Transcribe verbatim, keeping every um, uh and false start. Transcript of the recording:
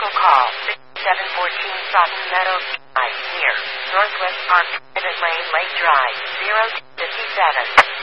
Local call sixty-seven fourteen Sutton Meadows Drive, near Northwest Park, Pivot Lane, Lake Drive, zero fifty-seven.